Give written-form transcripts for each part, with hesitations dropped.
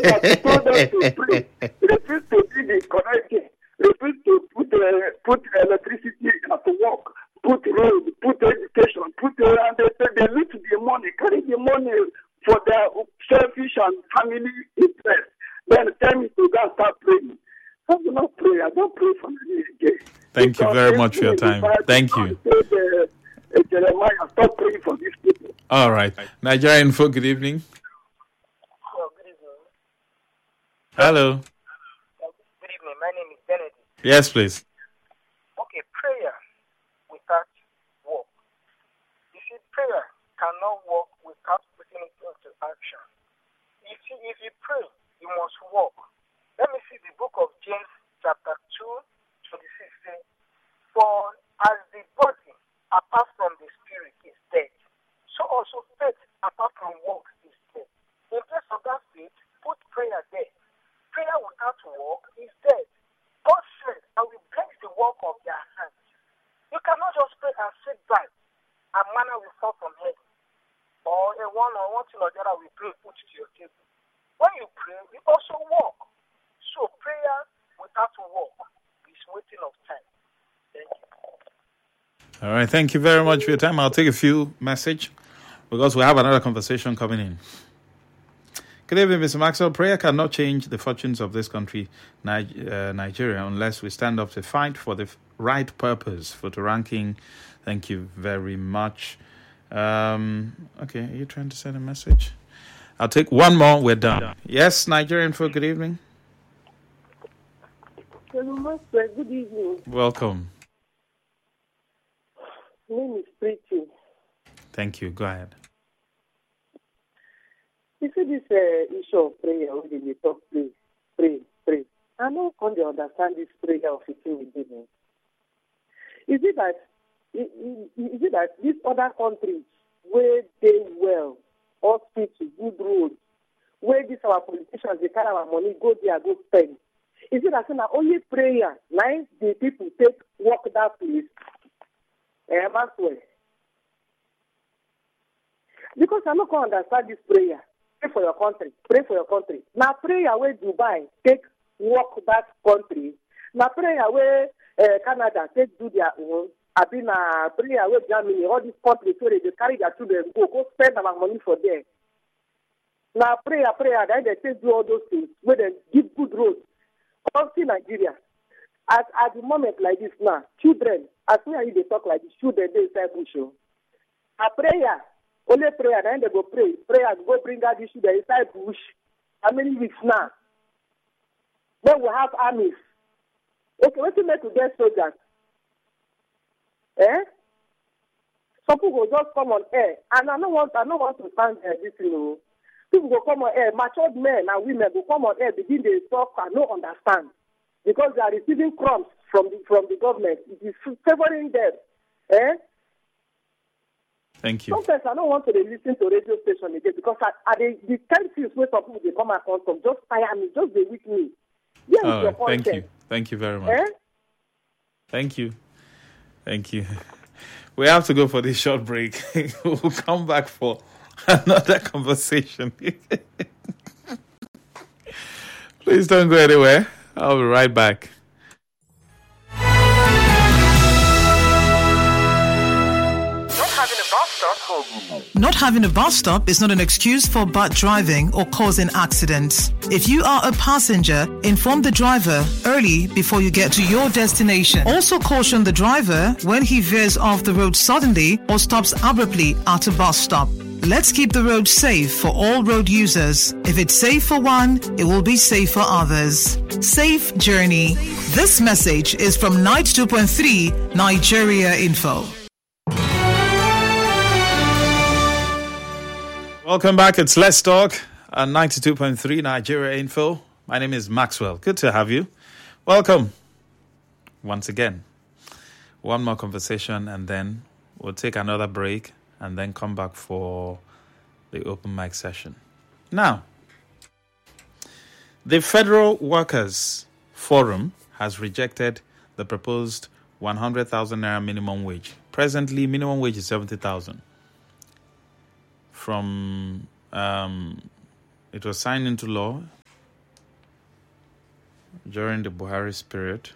that he told us to pray. Refuse to do the correct thing. Refuse to put electricity at work, put road, put education, and they loot the money, carry the money for their selfish and family interest. Then tell me to go and start praying. I will not pray. I don't pray for me again. Thank you very much for your time. Thank you. Jeremiah, stop praying for these people. All right. Nigerian folk, good evening. Oh, good evening. Hello. Good evening. My name is Benedict. Yes, please. Okay, prayer without work. You see, prayer cannot work without putting it into action. If you pray, you must walk. Let me see the book of James, chapter 2, 26 says, for as the body apart from the spirit is dead, so also faith apart from work is dead. In place of that faith, put prayer there. Prayer without work is dead. God said, I will bless the work of their hands. You cannot just pray and sit back and manna will fall from heaven. Or one thing or the other will pray, put it to your table. When you pray, you also walk. So prayer without work is wasting of time. Thank you. All right. Thank you very much for your time. I'll take a few messages because we have another conversation coming in. Good evening, Mr. Maxwell. Prayer cannot change the fortunes of this country, Nigeria, unless we stand up to fight for the right purpose. For the ranking, thank you very much. Okay, are you trying to send a message? I'll take one more. We're done. Yes, Nigerian folk, good evening. Hello, Master. Good evening. Welcome. My name is Preeti. Thank you. Go ahead. You see this issue of prayer when they talk, pray. I don't understand this prayer of 15 minutes. Is it that these other countries where they well, hospitals, good roads, where these our politicians they carry our money, go there, go spend? Is it that now only prayer, nice the people take work that place? Maxwell. Because I don't understand this prayer. Pray for your country. Pray for your country. Now prayer where Dubai take work that country. Now prayer where Canada take do their own. I been prayer where Germany, all these countries where they carry their children, go spend our money for them. Now prayer, then they take do all those things where they give good roads. Country Nigeria. At the moment like this now, children, as soon as they talk like this, children they say push. A prayer, only prayer, then they go pray. Prayer go bring out the children inside bush. How many weeks now? Then we have armies. Okay, what's the make to get soldiers? Some people will just come on air, and I don't want to stand there. This people will come on air. Matured men and women will come on air, begin to talk and not understand. Because they are receiving crumbs from the government. It is favoring them. Thank you. Sometimes I don't want to listen to radio station again because the kind of things where some people they come across from just tire me, just they weak me. Thank you. Thank you very much. Thank you. We have to go for this short break. We'll come back for another conversation. Please don't go anywhere. I'll be right back. Not having a bus stop is not an excuse for bad driving or causing accidents. If you are a passenger, inform the driver early before you get to your destination. Also caution the driver when he veers off the road suddenly or stops abruptly at a bus stop. Let's keep the road safe for all road users. If it's safe for one, it will be safe for others. Safe journey. This message is from 92.3 Nigeria Info. Welcome back. It's Let's Talk on 92.3 Nigeria Info. My name is Maxwell. Good to have you. Welcome once again. One more conversation and then we'll take another break and then come back for the open mic session. Now, the Federal Workers Forum has rejected the proposed 100,000 naira minimum wage. Presently, minimum wage is 70,000. From it was signed into law during the Buhari's period.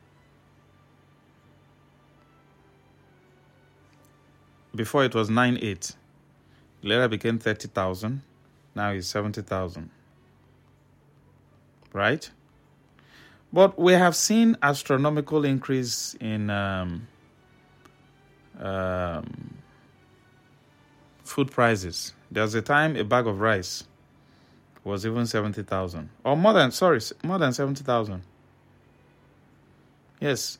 Before it was 9.8. Later became 30,000. Now it's 70,000. Right? But we have seen astronomical increase in food prices. There was a time a bag of rice was even 70,000. Or more than 70,000. Yes.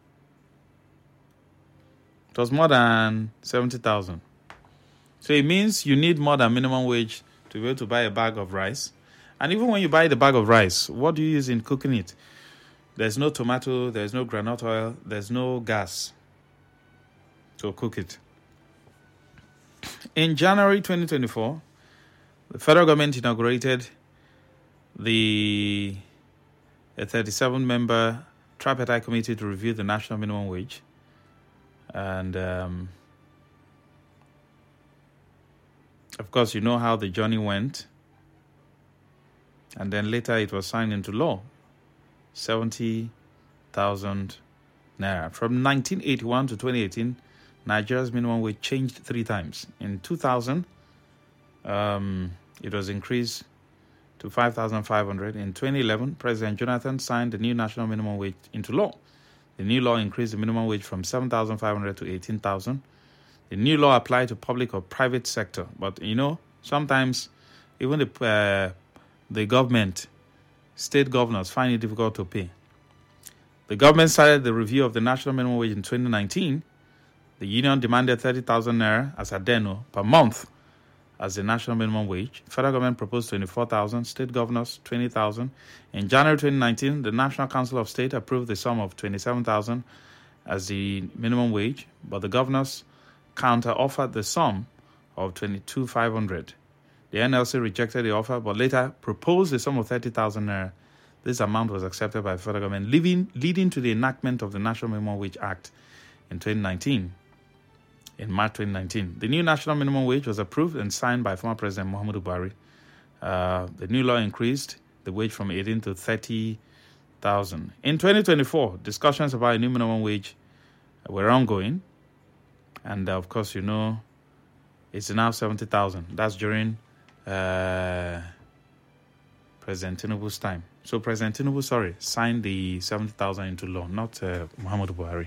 It was more than 70,000. So it means you need more than minimum wage to be able to buy a bag of rice. And even when you buy the bag of rice, what do you use in cooking it? There's no tomato, there's no groundnut oil, there's no gas to cook it. In January 2024, the federal government inaugurated a 37-member tripartite committee to review the national minimum wage. And, of course, you know how the journey went. And then later it was signed into law. 70,000 naira. From 1981 to 2018, Nigeria's minimum wage changed 3 times. In 2000, it was increased to 5,500. In 2011, President Jonathan signed the new national minimum wage into law. The new law increased the minimum wage from 7,500 to 18,000. The new law applied to public or private sector. But, sometimes even the government, state governors find it difficult to pay. The government started the review of the national minimum wage in 2019. The union demanded 30,000 naira as adeno per month as the national minimum wage. Federal government proposed 24,000, state governors 20,000. In January 2019, the National Council of State approved the sum of 27,000 as the minimum wage, but the governors counter-offered the sum of 22,500. The NLC rejected the offer, but later proposed the sum of 30,000 naira. This amount was accepted by the federal government, leading to the enactment of the National Minimum Wage Act in 2019. In March 2019, the new national minimum wage was approved and signed by former President Muhammadu Buhari. The new law increased the wage from 18 to 30,000. In 2024, discussions about a new minimum wage were ongoing, and of course, it's now 70,000. That's during President Tinubu's time. So President Tinubu, signed the 70,000 into law, not Muhammadu Buhari.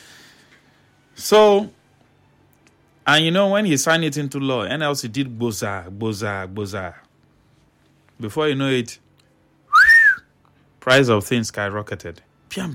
So, and when he signed it into law, NLC did boza. Before you know it, price of things skyrocketed. Piam.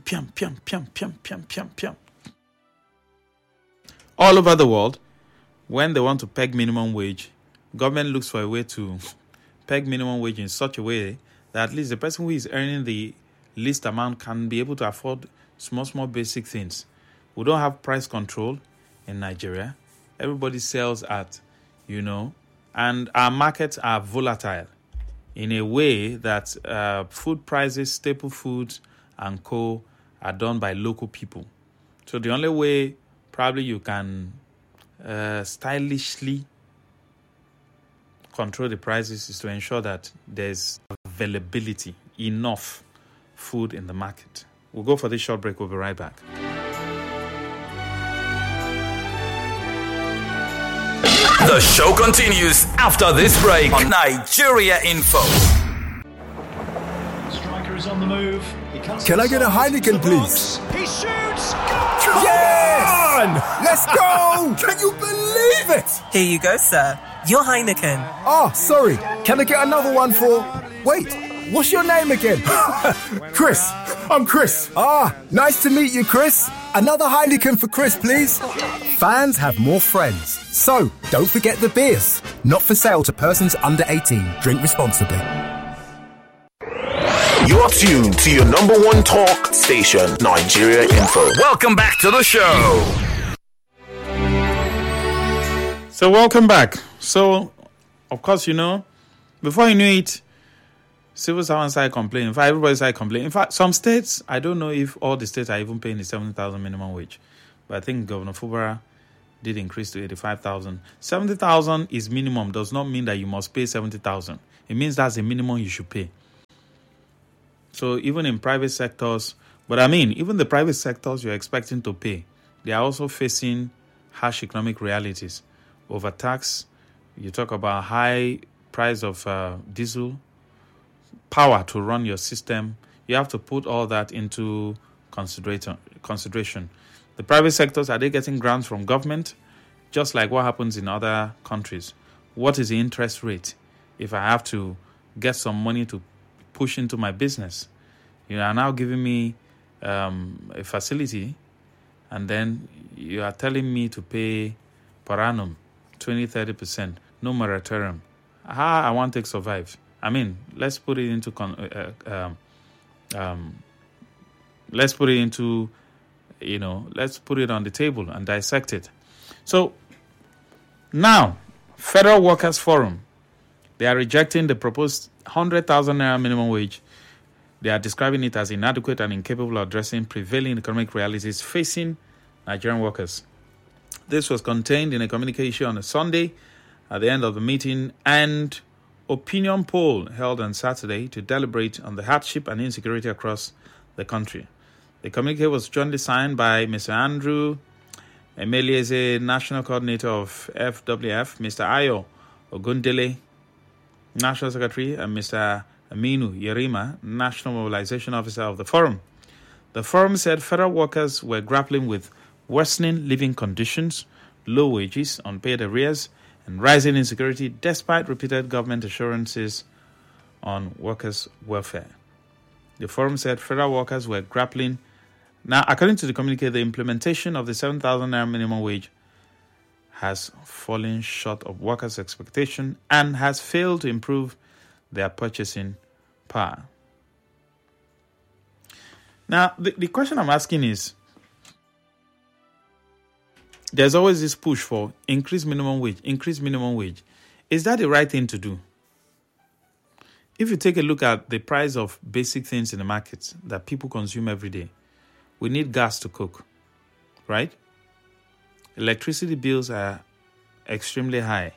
All over the world, when they want to peg minimum wage, government looks for a way to peg minimum wage in such a way that at least the person who is earning the least amount can be able to afford small basic things. We don't have price control in Nigeria. Everybody sells at, and our markets are volatile in a way that food prices, staple foods, and co are done by local people. So the only way probably you can stylishly control the prices is to ensure that there's availability, enough food in the market. We'll go for this short break. We'll be right back. The show continues after this break on Nigeria Info. Striker is on the move. Can I get a Heineken, please? He shoots! Yes! Let's go! Can you believe it? Here you go, sir. Your Heineken. Oh, sorry. Can I get another one for... Wait, what's your name again? Chris. I'm Chris. Ah, nice to meet you, Chris. Another Heineken for Chris, please. Fans have more friends. So, don't forget the beers. Not for sale to persons under 18. Drink responsibly. You're tuned to your number one talk station, Nigeria Info. Welcome back to the show. So welcome back. So, of course, before you knew it, civil servants started complaining. In fact, everybody started complaining. In fact, some states, I don't know if all the states are even paying the 70,000 minimum wage. But I think Governor Fubara did increase to 85,000. 70,000 is minimum. Does not mean that you must pay 70,000. It means that's the minimum you should pay. So even in private sectors, but I mean, even the private sectors you're expecting to pay, they are also facing harsh economic realities. Overtax, you talk about high price of diesel, power to run your system. You have to put all that into consideration. The private sectors, are they getting grants from government? Just like what happens in other countries. What is the interest rate if I have to get some money to push into my business? You are now giving me a facility, and then you are telling me to pay per annum 20-30%, no moratorium. How I want to survive? I mean, let's put it into let's put it on the table and dissect it. So now, Federal Workers Forum, they are rejecting the proposed 100,000 naira minimum wage. They are describing it as inadequate and incapable of addressing prevailing economic realities facing Nigerian workers. This was contained in a communication on a Sunday at the end of the meeting and opinion poll held on Saturday to deliberate on the hardship and insecurity across the country. The communique was jointly signed by Mr. Andrew Emelieze, National Coordinator of FWF, Mr. Ayo Ogundele, National Secretary, and Mr. Aminu Yerima, National Mobilization Officer of the Forum. The Forum said federal workers were grappling with worsening living conditions, low wages, unpaid arrears, and rising insecurity despite repeated government assurances on workers' welfare. The Forum said federal workers were grappling. Now, according to the communique, the implementation of the 7,000 naira minimum wage has fallen short of workers' expectation and has failed to improve their purchasing power. Now, the question I'm asking is, there's always this push for increased minimum wage. Is that the right thing to do? If you take a look at the price of basic things in the market that people consume every day, we need gas to cook, right? Electricity bills are extremely high.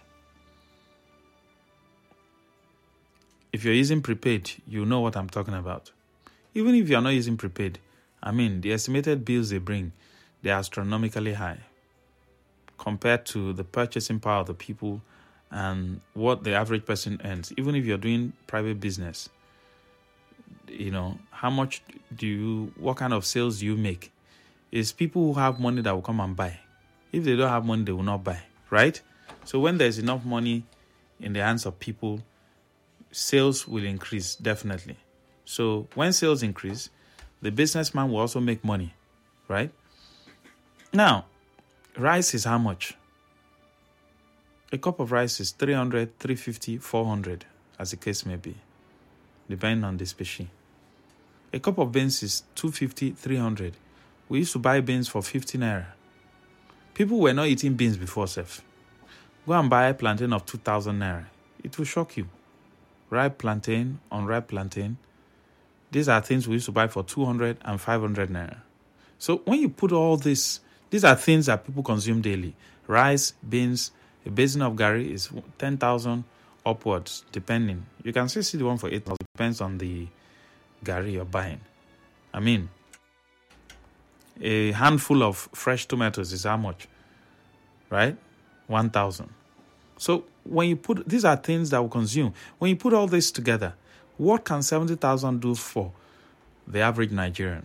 If you're using prepaid, you know what I'm talking about. Even if you're not using prepaid, I mean, the estimated bills they bring, they are astronomically high compared to the purchasing power of the people and what the average person earns. Even if you're doing private business, how much what kind of sales do you make? It's people who have money that will come and buy. If they don't have money, they will not buy, right? So when there's enough money in the hands of people, sales will increase, definitely. So when sales increase, the businessman will also make money, right? Now, rice is how much? A cup of rice is 300, 350, 400, as the case may be, depending on the species. A cup of beans is 250, 300. We used to buy beans for 50 naira. People were not eating beans before, Seth. Go and buy a plantain of 2,000 naira. It will shock you. Ripe plantain, unripe plantain. These are things we used to buy for 200 and 500 naira. So when you put all this, these are things that people consume daily. Rice, beans, a basin of gari is 10,000 upwards, depending. You can still see the one for 8,000. Depends on the gari you're buying. I mean, a handful of fresh tomatoes is how much? Right? 1,000. So when you put, these are things that we consume. When you put all this together, what can 70,000 do for the average Nigerian?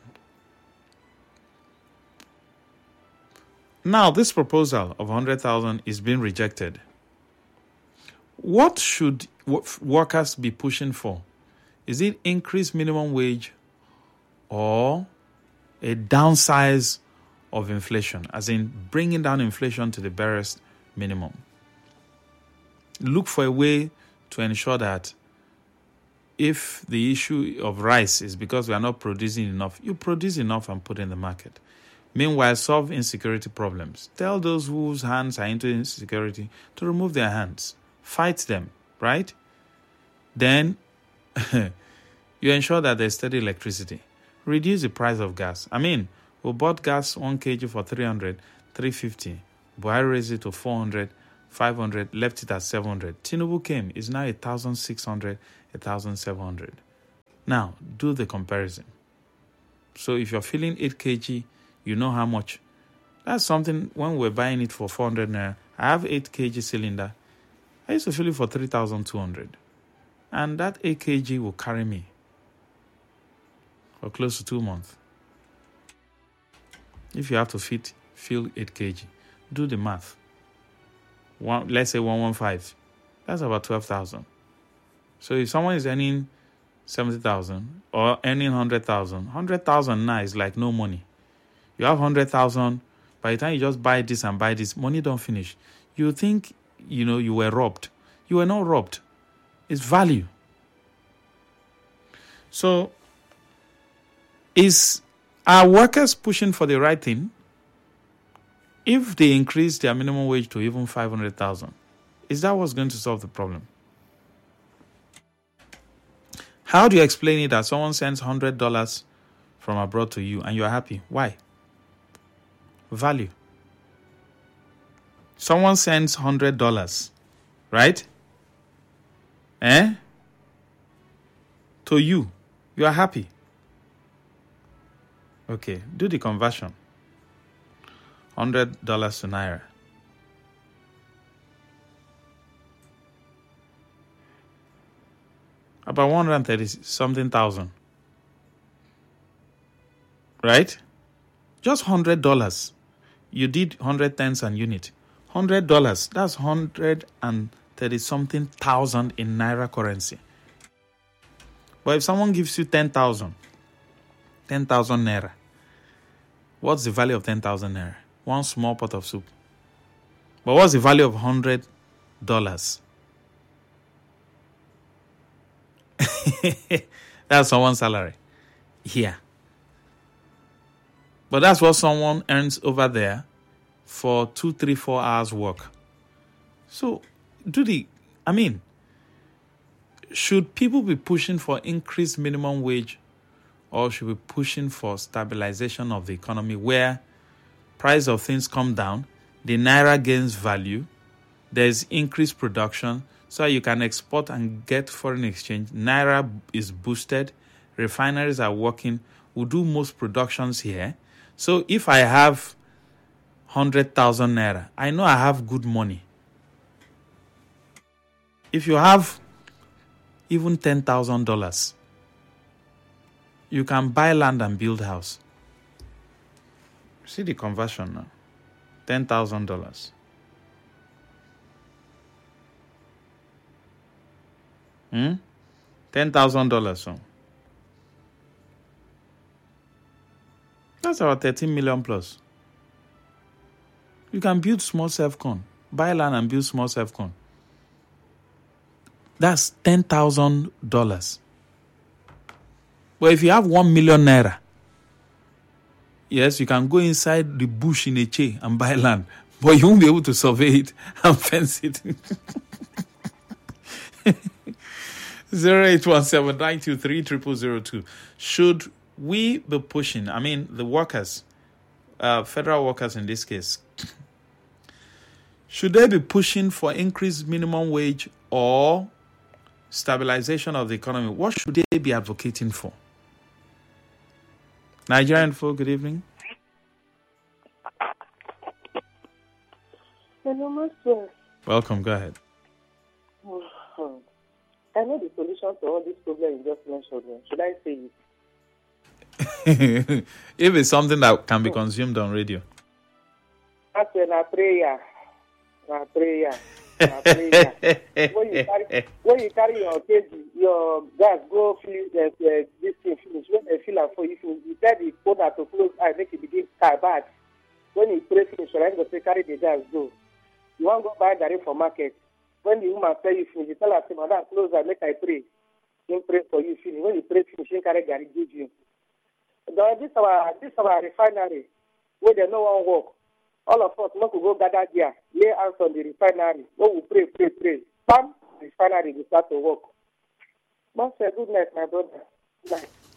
Now, this proposal of 100,000 is being rejected. What should workers be pushing for? Is it increased minimum wage or a downsize of inflation, as in bringing down inflation to the barest minimum? Look for a way to ensure that if the issue of rice is because we are not producing enough, you produce enough and put in the market. Meanwhile, solve insecurity problems. Tell those whose hands are into insecurity to remove their hands. Fight them, right? Then you ensure that there's steady electricity. Reduce the price of gas. I mean, we bought gas 1 kg for 300, 350. Buhari raised it to 400, 500, left it at 700. Tinubu came, it's now 1,600, 1,700. Now, do the comparison. So if you're filling 8 kg, you know how much. That's something, when we're buying it for 400 naira, I have 8 kg cylinder. I used to fill it for 3,200. And that 8 kg will carry me for close to 2 months. If you have to fill 8 kg, do the math. Let's say 115. That's about 12,000. So if someone is earning 70,000 or earning 100,000, 100,000 now is like no money. You have 100,000. By the time you just buy this and buy this, money don't finish. You think, you were robbed. You were not robbed. It's value. So, are workers pushing for the right thing? If they increase their minimum wage to even 500,000, is that what's going to solve the problem? How do you explain it that someone sends $100 from abroad to you and you are happy? Why? Value. Someone sends $100, right? To you. You are happy. Okay, do the conversion. $100 to Naira. About 130-something thousand. Right? Just $100. You did 100 tens and unit. $100. That's 130-something thousand in Naira currency. But if someone gives you 10,000 Naira, what's the value of 10,000 Naira? One small pot of soup. But what's the value of $100? That's someone's salary here. But that's what someone earns over there for 2, 3, 4 hours work. So, should people be pushing for increased minimum wage, or should we be pushing for stabilization of the economy where price of things come down, the Naira gains value, there's increased production, so you can export and get foreign exchange. Naira is boosted. Refineries are working. We do most productions here. So if I have 100,000 Naira, I know I have good money. If you have even $10,000, you can buy land and build house. See the conversion now. $10,000. $10,000. So that's about 13 million plus. You can build small self-con. Buy land and build small self-con. That's $10,000. But if you have 1 million Naira, yes, you can go inside the bush in a chair and buy land, but you won't be able to survey it and fence it. 0817-923-0002. Should we be pushing, the workers, federal workers in this case, should they be pushing for increased minimum wage or stabilization of the economy? What should they be advocating for? Nigerian folk, good evening. Hello, Master. Welcome, go ahead. I know the solution to all these problems you just mentioned. Should I say it? If it's something that can be consumed on radio. That's a prayer. When you carry your kg, your gas go fill this thing finish. When they fill up for you, you tell the owner to close eye, make it begin car bad. When you pray finish, you're going to carry the gas go. You want to go buy direct for market. When the woman tell you finish, you tell her, say, madam, close eye, make I pray. He pray for you finish. When you pray finish, he carry Gary give you. This our refinery, where they no one work. All of us, we go gather there, lay hands on the refinery. When we pray. Bam, the refinery will start to work. Good night, my brother. Good night.